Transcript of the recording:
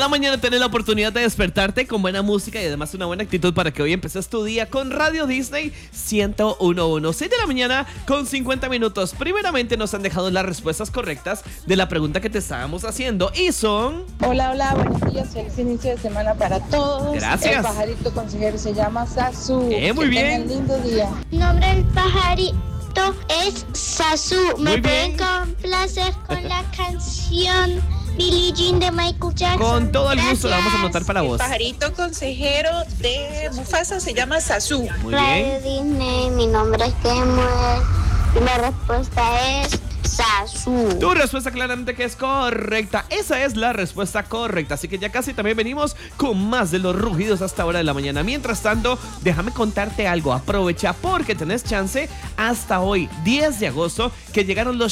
Cada mañana tienes la oportunidad de despertarte con buena música y además una buena actitud para que hoy empieces tu día con Radio Disney 101.1. 6 de la mañana con 50 minutos. Primeramente nos han dejado las respuestas correctas de la pregunta que te estábamos haciendo y son... Hola, buenos días, feliz inicio de semana para todos. Gracias. El pajarito consejero se llama Sasu. Muy bien. Tengan lindo día. El nombre del pajarito es Sasu. Muy ¿Me bien. pueden complacer con la canción Billie Jean de Michael Jackson? Con todo el gusto la vamos a Gracias. anotar para vos. Pajarito consejero de Mufasa se llama Sasu. Muy Radio bien. Disney, mi nombre es Kemuel y la respuesta es Sasu. Tu respuesta claramente que es correcta. Esa es la respuesta correcta. Así que ya casi también venimos con más de los rugidos hasta hora de la mañana. Mientras tanto, déjame contarte algo. Aprovecha porque tenés chance hasta hoy, 10 de agosto, que llegaron los